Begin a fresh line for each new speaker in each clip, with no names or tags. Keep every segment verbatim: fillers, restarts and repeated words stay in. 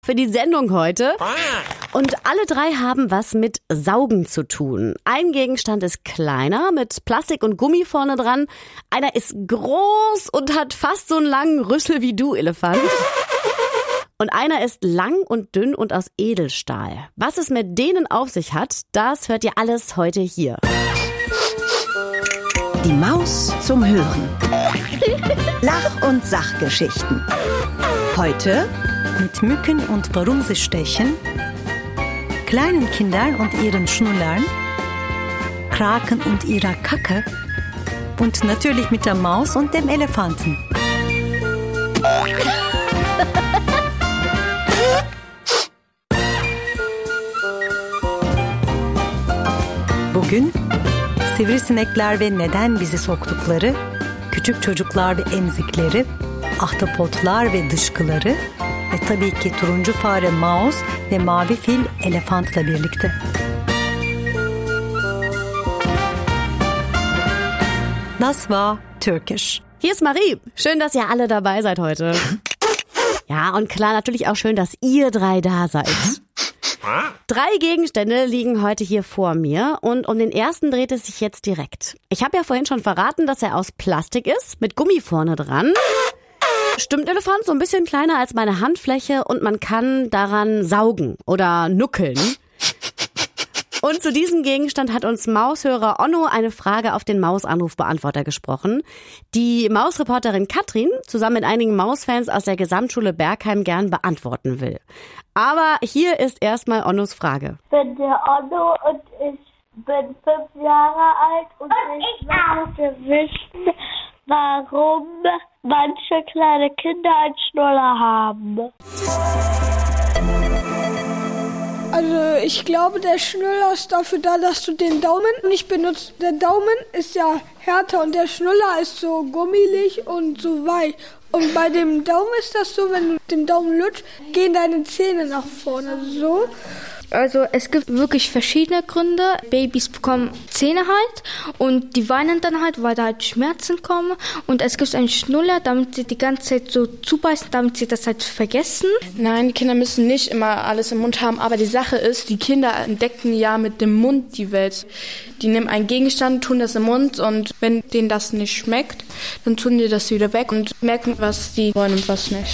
Für die Sendung heute. Und alle drei haben was mit Saugen zu tun. Ein Gegenstand ist kleiner, mit Plastik und Gummi vorne dran. Einer ist groß und hat fast so einen langen Rüssel wie du, Elefant. Und einer ist lang und dünn und aus Edelstahl. Was es mit denen auf sich hat, das hört ihr alles heute hier.
Die Maus zum Hören. Lach- und Sachgeschichten. Heute mit Mücken und warum sie stechen, kleinen Kindern und ihren Schnullern, Kraken und ihrer Kacke und natürlich mit der Maus und dem Elefanten. Bugün sivrisinekler ve neden bizi soktukları, küçük çocuklar ve emzikleri, ahtapotlar ve dışkıları ve tabii ki turuncu fare Maus ve mavi fil Elefant'la birlikte. Das war Türkisch.
Hier ist Marie. Schön, dass ihr alle dabei seid heute. Ja, und klar, natürlich auch schön, dass ihr drei da seid. Drei Gegenstände liegen heute hier vor mir und um den ersten dreht es sich jetzt direkt. Ich habe ja vorhin schon verraten, dass er aus Plastik ist, mit Gummi vorne dran. Stimmt, Elefant, so ein bisschen kleiner als meine Handfläche und man kann daran saugen oder nuckeln. Und zu diesem Gegenstand hat uns Maushörer Onno eine Frage auf den Mausanrufbeantworter gesprochen, die Mausreporterin Katrin zusammen mit einigen Mausfans aus der Gesamtschule Bergheim gern beantworten will. Aber hier ist erstmal Onnos Frage.
Ich bin der Onno und ich bin fünf Jahre alt und, und ich möchte wissen, warum manche kleine Kinder einen Schnuller haben.
Also ich glaube, der Schnuller ist dafür da, dass du den Daumen nicht benutzt. Der Daumen ist ja härter und der Schnuller ist so gummelig und so weich. Und bei dem Daumen ist das so, wenn du den Daumen lutschst, gehen deine Zähne nach vorne, so.
Also es gibt wirklich verschiedene Gründe. Babys bekommen Zähne halt und die weinen dann halt, weil da halt Schmerzen kommen. Und es gibt einen Schnuller, damit sie die ganze Zeit so zubeißen, damit sie das halt vergessen.
Nein, die Kinder müssen nicht immer alles im Mund haben. Aber die Sache ist, die Kinder entdecken ja mit dem Mund die Welt. Die nehmen einen Gegenstand, tun das im Mund und wenn denen das nicht schmeckt, dann tun die das wieder weg und merken, was die wollen und was nicht.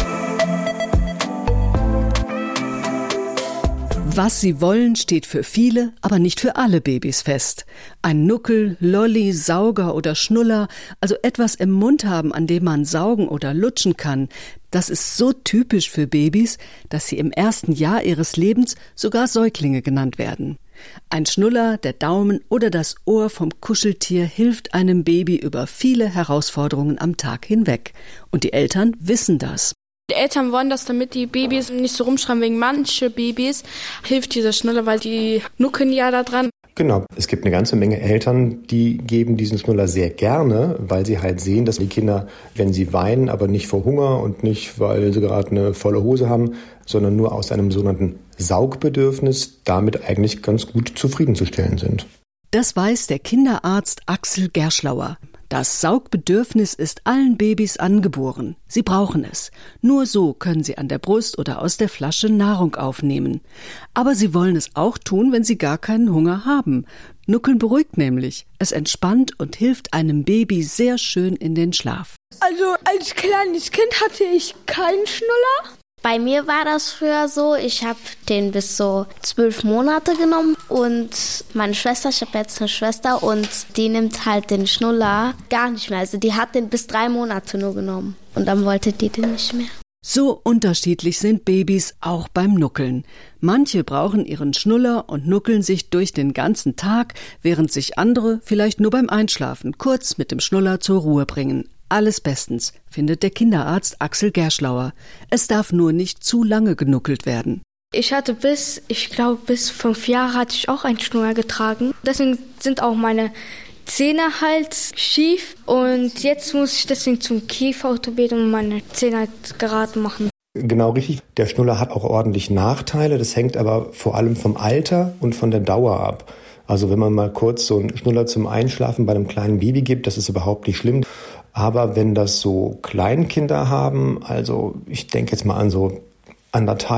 Was sie wollen, steht für viele, aber nicht für alle Babys fest. Ein Nuckel, Lolli, Sauger oder Schnuller, also etwas im Mund haben, an dem man saugen oder lutschen kann, das ist so typisch für Babys, dass sie im ersten Jahr ihres Lebens sogar Säuglinge genannt werden. Ein Schnuller, der Daumen oder das Ohr vom Kuscheltier hilft einem Baby über viele Herausforderungen am Tag hinweg. Und die Eltern wissen das.
Die Eltern wollen das, damit die Babys nicht so rumschreien. Wegen manche Babys hilft dieser Schnuller, weil die nuckeln ja da dran.
Genau, es gibt eine ganze Menge Eltern, die geben diesen Schnuller sehr gerne, weil sie halt sehen, dass die Kinder, wenn sie weinen, aber nicht vor Hunger und nicht, weil sie gerade eine volle Hose haben, sondern nur aus einem sogenannten Saugbedürfnis damit eigentlich ganz gut zufriedenzustellen sind.
Das weiß der Kinderarzt Axel Gerschlauer. Das Saugbedürfnis ist allen Babys angeboren. Sie brauchen es. Nur so können sie an der Brust oder aus der Flasche Nahrung aufnehmen. Aber sie wollen es auch tun, wenn sie gar keinen Hunger haben. Nuckeln beruhigt nämlich. Es entspannt und hilft einem Baby sehr schön in den Schlaf.
Also als kleines Kind hatte ich keinen Schnuller.
Bei mir war das früher so, ich habe den bis so zwölf Monate genommen und meine Schwester, ich habe jetzt eine Schwester und die nimmt halt den Schnuller gar nicht mehr. Also die hat den bis drei Monate nur genommen und dann wollte die den nicht mehr.
So unterschiedlich sind Babys auch beim Nuckeln. Manche brauchen ihren Schnuller und nuckeln sich durch den ganzen Tag, während sich andere vielleicht nur beim Einschlafen kurz mit dem Schnuller zur Ruhe bringen. Alles bestens, findet der Kinderarzt Axel Gerschlauer. Es darf nur nicht zu lange genuckelt werden.
Ich hatte bis, ich glaube, bis fünf Jahre hatte ich auch einen Schnuller getragen. Deswegen sind auch meine Zähne halt schief und jetzt muss ich deswegen zum Kieferorthopäden und meine Zähne halt gerade machen.
Genau richtig. Der Schnuller hat auch ordentlich Nachteile. Das hängt aber vor allem vom Alter und von der Dauer ab. Also wenn man mal kurz so einen Schnuller zum Einschlafen bei einem kleinen Baby gibt, das ist überhaupt nicht schlimm. Aber wenn das so Kleinkinder haben, also ich denke jetzt mal an so anderthalb